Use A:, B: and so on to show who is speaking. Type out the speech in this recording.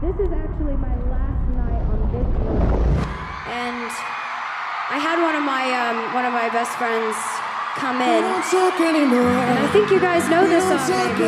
A: This is actually my last night on this road. And I had one of my best friends come in. And I think you guys know this song maybe.